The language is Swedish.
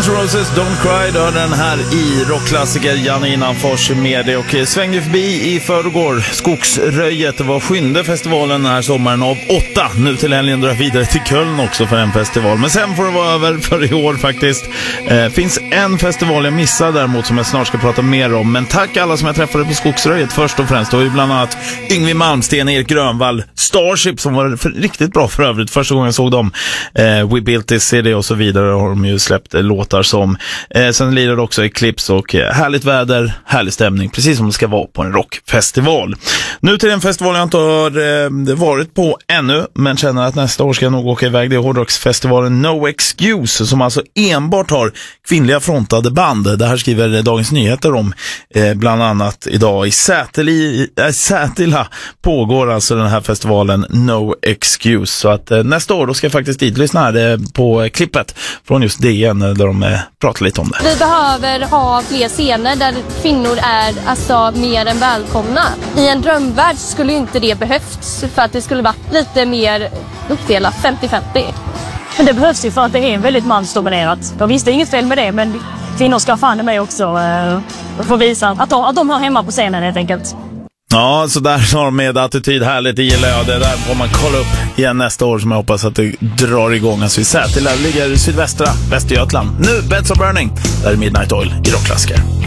Guns N' Roses, Don't Cry, då den här i rockklassiker. Janne Innanfors med det och svängde förbi i förrgår. Skogsröjet, det var 7:e festivalen den här sommaren av 8. Nu till helgen drar vidare till Köln också för en festival. Men sen får det vara över för i år faktiskt. Finns en festival jag missade däremot som jag snart ska prata mer om. Men tack alla som jag träffade på Skogsröjet först och främst. Det var ju bland annat Yngwie Malmsteen, Erik Grönvall, Starship som var riktigt bra för övrigt. Första gången jag såg dem. We Built This City och så vidare har de ju släppt låtar som. Sen lirar också Eclipse och härligt väder, härlig stämning, precis som det ska vara på en rockfestival. Nu till en festival jag inte har varit på ännu, men känner att nästa år ska jag nog åka iväg. Det är hårdrocksfestivalen No Excuse som alltså enbart har kvinnliga frontade band. Det här skriver Dagens Nyheter om bland annat idag. I Sätila pågår alltså den här festivalen No Excuse. Så att nästa år då ska jag faktiskt dit lyssna här på klippet från just DN där de pratar lite om det. Vi behöver ha fler scener där kvinnor är alltså mer än välkomna. I en drömvärld skulle inte det behövts för att det skulle vara lite mer uppdelat 50-50. Men det behövs ju för att det är väldigt mansdominerat. Jag visste inget fel med det, men kvinnor ska fan med också få visa att de hör hemma på scenen helt enkelt. Ja, så där har de med attityd härligt, det gillar jag. Det där får man kolla upp igen nästa år som jag hoppas att det drar igång. Alltså i Sätila ligger sydvästra Västergötland. Nu, Beds of Burning, där är Midnight Oil i rockklassiker.